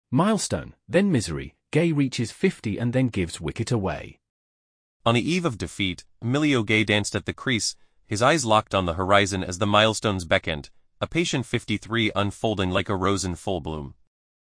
Milestone, then misery, Gay reaches 50 and then gives wicket away. On the eve of defeat, Emilio Gay danced at the crease, his eyes locked on the horizon as the milestones beckoned, a patient 53 unfolding like a rose in full bloom.